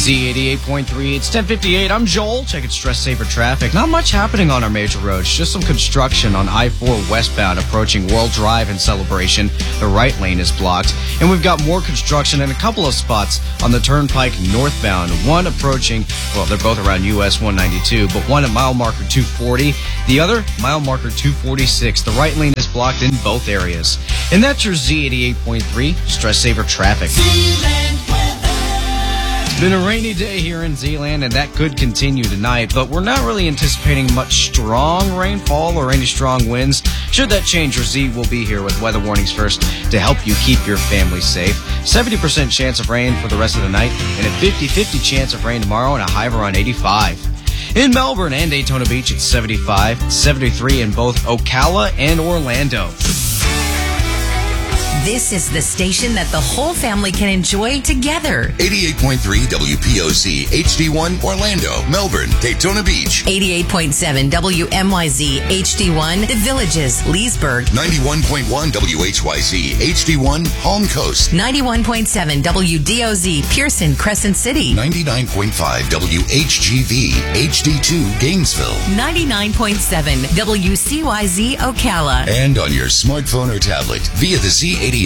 Z88.3, it's 10:58. I'm Joel. Checking Stress Saver traffic. Not much happening on our major roads. Just some construction on I-4 westbound approaching World Drive in Celebration. The right lane is blocked. And we've got more construction in a couple of spots on the Turnpike northbound. One approaching, well, they're both around US 192, but one at mile marker 240. The other, mile marker 246. The right lane is blocked in both areas. And that's your Z88.3 Stress Saver traffic. It's been a rainy day here in Zeeland, and that could continue tonight, but we're not really anticipating much strong rainfall or any strong winds. Should that change, your Z will be here with weather warnings first to help you keep your family safe. 70% chance of rain for the rest of the night, and a 50-50 chance of rain tomorrow, and a high of around 85. In Melbourne and Daytona Beach, it's 75, 73 in both Ocala and Orlando. This is the station that the whole family can enjoy together. 88.3 WPOC, HD1, Orlando, Melbourne, Daytona Beach. 88.7 WMYZ, HD1, The Villages, Leesburg. 91.1 WHYZ, HD1, Palm Coast. 91.7 WDOZ, Pearson, Crescent City. 99.5 WHGV, HD2, Gainesville. 99.7 WCYZ, Ocala. And on your smartphone or tablet via the Z88